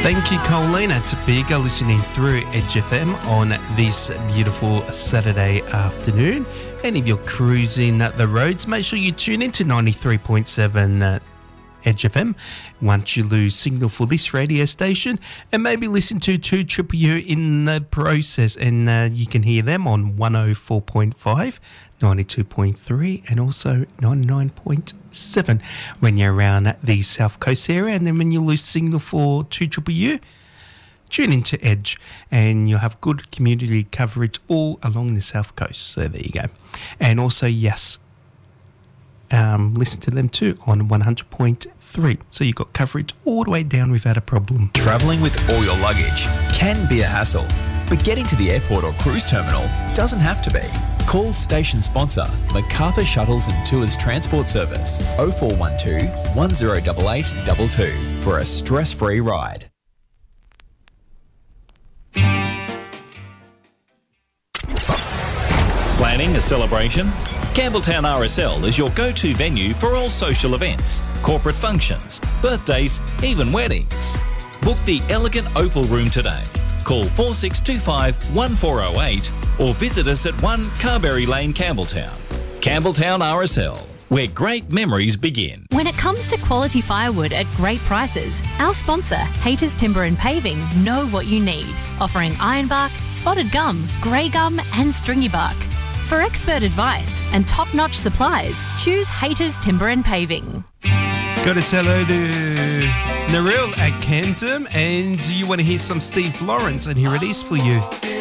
Thank you, Colina Topeka, listening through Edge FM on this beautiful Saturday afternoon. And if you're cruising the roads, make sure you tune into 93.7 Edge FM once you lose signal for this radio station, and maybe listen to 2UU in the process, and you can hear them on 104.5, 92.3 and also 99.7 when you're around the South Coast area. And then when you lose signal for 2UU, tune into Edge and you'll have good community coverage all along the South Coast. So there you go. And also, yes, listen to them too on 100.3. So you've got coverage all the way down without a problem. Travelling with all your luggage can be a hassle, but getting to the airport or cruise terminal doesn't have to be. Call station sponsor MacArthur Shuttles and Tours Transport Service 0412 108822 for a stress-free ride. Planning a celebration? Campbelltown RSL is your go-to venue for all social events, corporate functions, birthdays, even weddings. Book the elegant Opal Room today. Call 4625 1408 or visit us at 1 Carberry Lane, Campbelltown. Campbelltown RSL, where great memories begin. When it comes to quality firewood at great prices, our sponsor, Haters Timber and Paving, know what you need, offering ironbark, spotted gum, grey gum and stringy bark. For expert advice and top-notch supplies, choose Haters Timber and Paving. Got to say hello to Naril at Canton, and you want to hear some Steve Lawrence, and here it is for you.